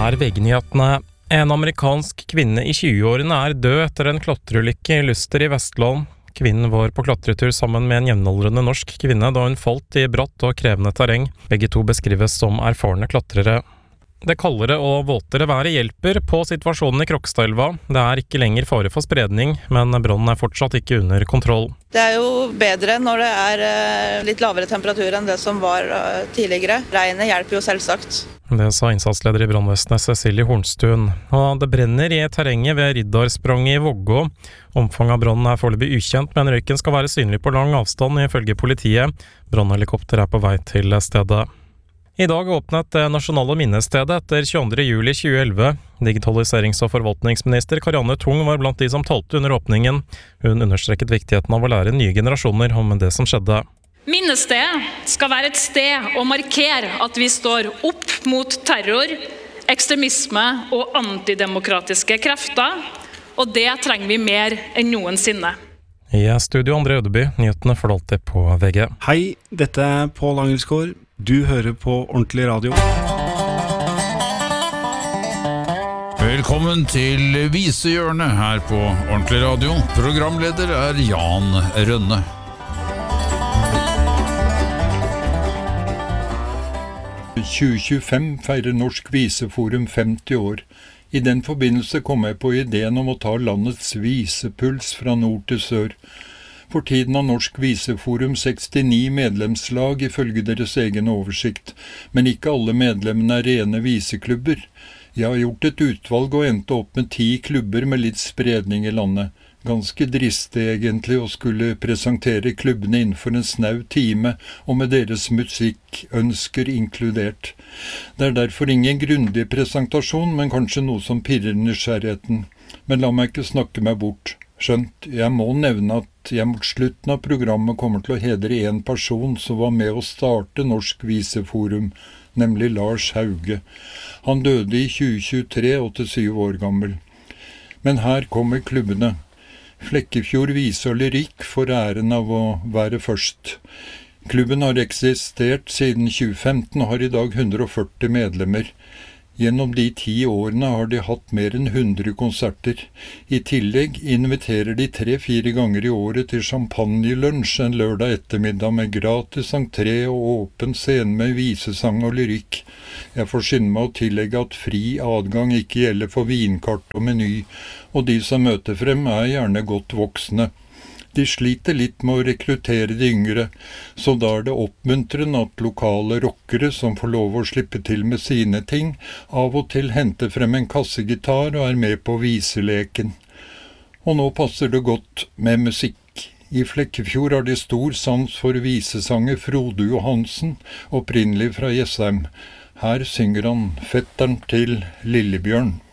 VG-nyhetene. En amerikansk kvinne i 20-årene død etter en klatreulykke i Luster i Vestland. Kvinnen var på klatretur sammen med en jevnaldrende norsk kvinne da hun falt i bratt og krevende terreng. Begge to beskrives som erfarne klatrere. Det kaldere og våtere været hjelper på situasjonen i Krokstadelva. Det ikke lenger fare for spredning, men brannen fortsatt ikke under kontroll. Det jo bedre når det litt lavere temperatur enn det som var tidligere. Regnet hjelper jo selvsagt. Det sa innsatsleder i brannvesenet Cecilie Hornstuen. Og det brenner i terrenget ved Riddarspranget i Vågå. Omfanget av brannen foreløpig ukjent, men røyken skal være synlig på lang avstand ifølge politiet. Brannhelikopter på vei til stedet. I dag åpnet det nasjonale minnestedet etter 22. juli 2011. Digitaliserings- og forvaltningsminister Karianne Tung var blant de som talte under åpningen. Hun understreket viktigheten av å lære nye generasjoner om det som skjedde. Minnestedet skal være et sted å markere at vi står opp mot terror, ekstremisme og antidemokratiske krefter, og det trenger vi mer enn noensinne. I studio André Ødeby, nyhetene får alltid på VG. Hei, dette Pål Angelsgaard. Du hører på Ordentlig Radio. Velkommen til Visehjørnet her på Ordentlig Radio. Programleder Jan Rønne. I 2025 feirer Norsk Viseforum 50 år. I den forbindelse kom jeg på ideen om å ta landets visepuls fra nord til sør. For tiden har Norsk Viseforum 69 medlemslag ifølge deres egen oversikt, men ikke alle medlemmene rene viseklubber. Jeg har gjort et utvalg og endte opp med 10 klubber med litt spredning i landet. Ganske dristig egentlig å skulle presentere klubbene innenfor en snau time, og med deres musikkønsker inkludert. Det derfor ingen grundig presentasjon, men kanskje noe som pirrer nysgjerrigheten. Men la meg ikke snakke meg bort. Skjønt, jeg må nevne at jeg mot slutten av programmet kommer til å hedre en person som var med å starte Norsk Viseforum, nemlig Lars Hauge. Han døde i 2023, 87 år gammel. Men her kommer klubbene. Flekkefjord Vise og Lyrikk får æren av å være først. Klubben har eksistert siden 2015 og har i dag 140 medlemmer. Gjennom de 10 årene har de hatt mer enn 100 konserter. I tillegg inviterer de 3-4 ganger i året til champagnelunsj en lørdag ettermiddag med gratis entré og åpen scene med visesang og lyrikk. Jeg får skynde meg å tillegge at fri adgang ikke gjelder for vinkart og meny, og de som møter frem gjerne godt voksne. De sliter litt med å rekruttere de yngre, så da det oppmuntrende at lokale rockere som får lov å slippe til med sine ting, av og til henter frem en kassegitar og med på viseleken. Og nå passer det godt med musikk. I Flekkefjord har de stor sans for visesanger Frode Johansen, opprinnelig fra Jessheim. Her synger han fetteren til Lillebjørn.